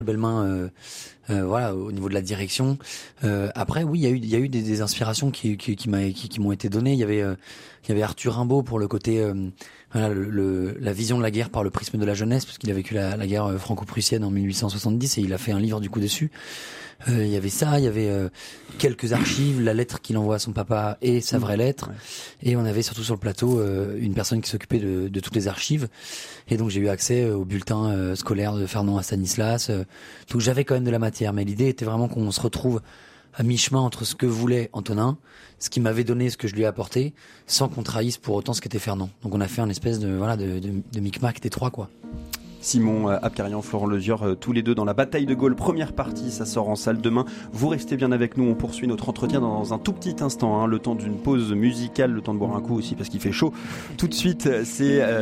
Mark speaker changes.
Speaker 1: belle main, voilà, au niveau de la direction. Après, oui, il y a eu des inspirations qui m'ont été données. Il y avait Arthur Rimbaud pour le côté, voilà, la vision de la guerre par le prisme de la jeunesse, parce qu'il a vécu la guerre franco-prussienne en 1870 et il a fait un livre du coup dessus. Il y avait ça, il y avait quelques archives, la lettre qu'il envoie à son papa et sa vraie lettre. Ouais. Et on avait surtout sur le plateau une personne qui s'occupait de toutes les archives. Et donc j'ai eu accès au bulletin scolaire de Fernand à Stanislas. Donc j'avais quand même de la matière, mais l'idée était vraiment qu'on se retrouve à mi-chemin entre ce que voulait Antonin, ce qu'il m'avait donné, ce que je lui ai apporté, sans qu'on trahisse pour autant ce qu'était Fernand. Donc on a fait un espèce de micmac des trois, quoi.
Speaker 2: Simon Abkarian, Florent Lezior, tous les deux dans La Bataille de Gaulle, première partie, ça sort en salle demain. Vous restez bien avec nous, on poursuit notre entretien dans un tout petit instant, le temps d'une pause musicale, le temps de boire un coup aussi parce qu'il fait chaud. Tout de suite, c'est